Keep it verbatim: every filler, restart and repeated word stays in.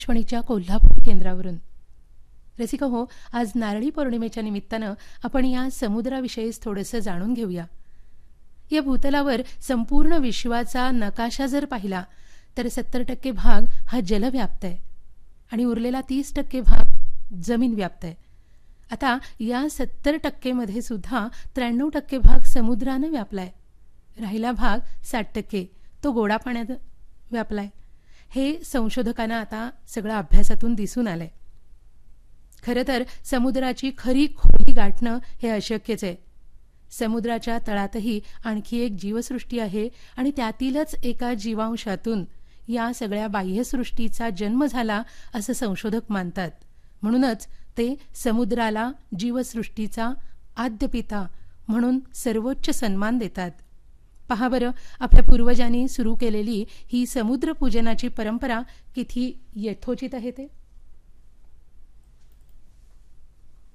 आकाशवाणीच्या कोल्हापूर केंद्रावरून. रसिका हो, आज नारळी पौर्णिमेच्या निमित्तानं आपण या समुद्राविषयीच थोडंसं जाणून घेऊया. या भूतलावर संपूर्ण विश्वाचा नकाशा जर पाहिला तर सत्तर टक्के भाग हा जलव्याप्त आहे आणि उरलेला तीस टक्के भाग जमीन व्याप्त आहे. आता या सत्तर टक्केमध्ये सुद्धा त्र्याण्णव टक्के भाग समुद्रानं व्यापलाय. राहिला भाग साठ टक्के तो गोडा पाण्यात व्यापलाय. हे संशोधकांना आता सगळं अभ्यासातून दिसून आलंय. खरं तर समुद्राची खरी खोली गाठणं हे अशक्यच आहे. समुद्राच्या तळातही आणखी एक जीवसृष्टी आहे आणि त्यातीलच एका जीवांशातून या सगळ्या बाह्यसृष्टीचा जन्म झाला असं संशोधक मानतात. म्हणूनच ते समुद्राला जीवसृष्टीचा आद्यपिता म्हणून सर्वोच्च सन्मान देतात. पहा बरं, आपल्या पूर्वजांनी सुरू केलेली ही समुद्रपूजनाची परंपरा किती यथोचित आहे ते.